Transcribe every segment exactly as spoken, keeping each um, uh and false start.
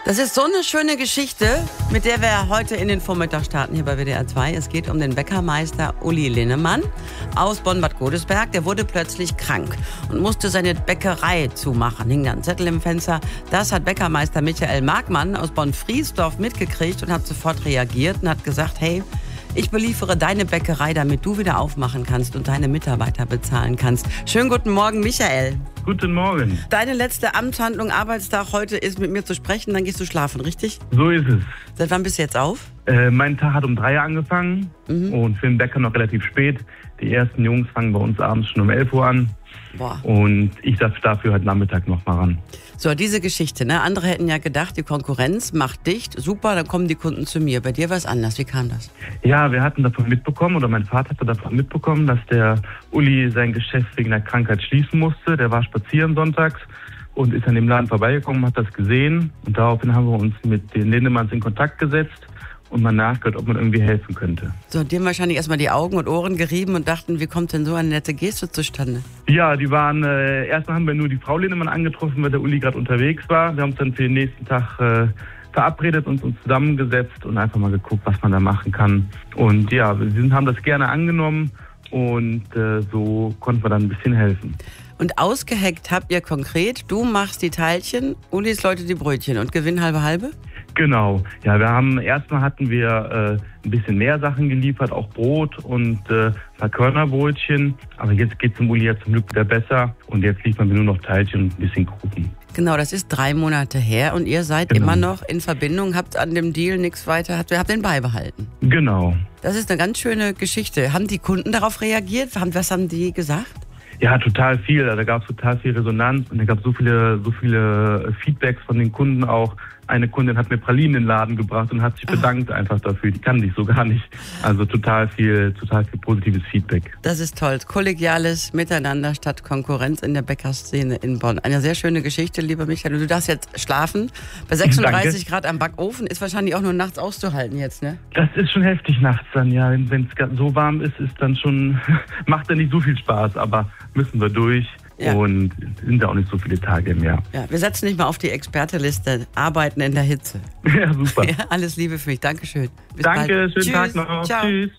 Das ist so eine schöne Geschichte, mit der wir heute in den Vormittag starten hier bei W D R zwei. Es geht um den Bäckermeister Uli Linnemann aus Bonn-Bad Godesberg. Der wurde plötzlich krank und musste seine Bäckerei zumachen. Hing da ein Zettel im Fenster. Das hat Bäckermeister Michael Markmann aus Bonn-Friesdorf mitgekriegt und hat sofort reagiert und hat gesagt, hey, ich beliefere deine Bäckerei, damit du wieder aufmachen kannst und deine Mitarbeiter bezahlen kannst. Schönen guten Morgen, Michael. Guten Morgen. Deine letzte Amtshandlung, Arbeitstag heute ist, mit mir zu sprechen, dann gehst du schlafen, richtig? So ist es. Seit wann bist du jetzt auf? Äh, mein Tag hat um drei Uhr angefangen mhm. und für den Bäcker noch relativ spät. Die ersten Jungs fangen bei uns abends schon um elf Uhr an. Boah. Und ich darf dafür heute Nachmittag noch mal ran. So, diese Geschichte, ne? Andere hätten ja gedacht, die Konkurrenz macht dicht, super, dann kommen die Kunden zu mir. Bei dir war es anders. Wie kam das? Ja, wir hatten davon mitbekommen, oder mein Vater hatte davon mitbekommen, dass der Uli sein Geschäft wegen einer Krankheit schließen musste. Der war spazieren sonntags und ist an dem Laden vorbeigekommen, hat das gesehen. Und daraufhin haben wir uns mit den Lindemanns in Kontakt gesetzt und mal nachgehört, ob man irgendwie helfen könnte. So, die haben wahrscheinlich erstmal die Augen und Ohren gerieben und dachten, wie kommt denn so eine nette Geste zustande? Ja, die waren, äh, erstmal haben wir nur die Frau Lindemann angetroffen, weil der Uli gerade unterwegs war. Wir haben uns dann für den nächsten Tag äh, verabredet und uns zusammengesetzt und einfach mal geguckt, was man da machen kann. Und ja, wir sind, haben das gerne angenommen und äh, so konnten wir dann ein bisschen helfen. Und ausgeheckt habt ihr konkret, du machst die Teilchen, Ulis Leute die Brötchen und Gewinn halbe halbe? Genau, ja, wir haben, erstmal hatten wir äh, ein bisschen mehr Sachen geliefert, auch Brot und äh, ein paar Körnerbrötchen. Aber jetzt geht es dem Uli ja zum Glück wieder besser und jetzt liefern wir nur noch Teilchen und ein bisschen Kuchen. Genau, das ist drei Monate her und ihr seid genau. immer noch in Verbindung, habt an dem Deal nichts weiter, habt, habt den beibehalten. Genau. Das ist eine ganz schöne Geschichte. Haben die Kunden darauf reagiert? Was haben die gesagt? Ja, total viel. Da gab es total viel Resonanz und da gab es so viele, so viele Feedbacks von den Kunden auch. Eine Kundin hat mir Pralinen in den Laden gebracht und hat sich bedankt einfach dafür. Die kann ich so gar nicht. Also total viel, total viel positives Feedback. Das ist toll. Kollegiales Miteinander statt Konkurrenz in der Bäckerszene in Bonn. Eine sehr schöne Geschichte, lieber Michael. Du darfst jetzt schlafen. Bei sechsunddreißig Grad am Backofen ist wahrscheinlich auch nur nachts auszuhalten jetzt, ne? Das ist schon heftig nachts dann, ja. Wenn es so warm ist, ist dann schon, macht dann nicht so viel Spaß, aber müssen wir durch. Ja. Und sind ja auch nicht so viele Tage im Jahr. Ja, wir setzen dich mal auf die Experteliste. Arbeiten in der Hitze. Ja, super. Ja, alles Liebe für dich. Dankeschön. Bis Danke, bald. Schönen Tschüss. Tag noch. Ciao. Tschüss.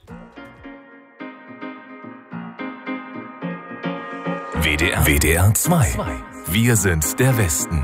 W D R, W D R zwei. Wir sind der Westen.